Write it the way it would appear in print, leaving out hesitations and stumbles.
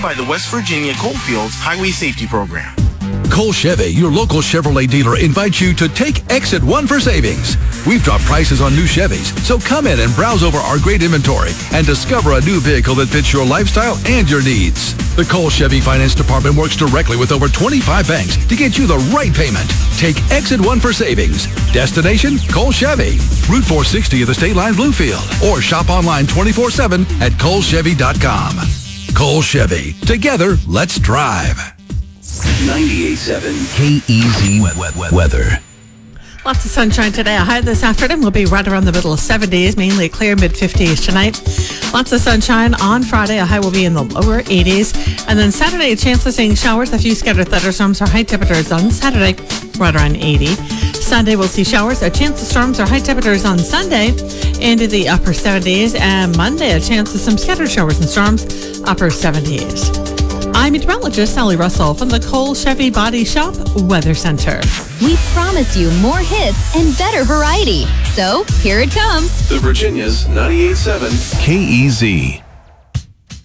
by the West Virginia Coalfields Highway Safety Program. Cole Chevy, your local Chevrolet dealer, invites you to take Exit 1 for savings. We've dropped prices on new Chevys, so come in and browse over our great inventory and discover a new vehicle that fits your lifestyle and your needs. The Cole Chevy Finance Department works directly with over 25 banks to get you the right payment. Take Exit 1 for savings. Destination, Cole Chevy. Route 460 of the State Line Bluefield. Or shop online 24/7 at colechevy.com. Cole Chevy. Together, let's drive. 98.7 KEZ weather. Lots of sunshine today. A high this afternoon will be right around the middle of 70s, mainly clear mid-50s tonight. Lots of sunshine on Friday. A high will be in the lower 80s. And then Saturday, a chance of seeing showers, a few scattered thunderstorms or high temperatures on Saturday, right around 80. Sunday, we'll see showers, a chance of storms or high temperatures on Sunday into the upper 70s. And Monday, a chance of some scattered showers and storms, upper 70s. I'm meteorologist Sally Russell from the Cole Chevy Body Shop Weather Center. We promised you more hits and better variety. So here it comes. The Virginia's 98.7 KEZ.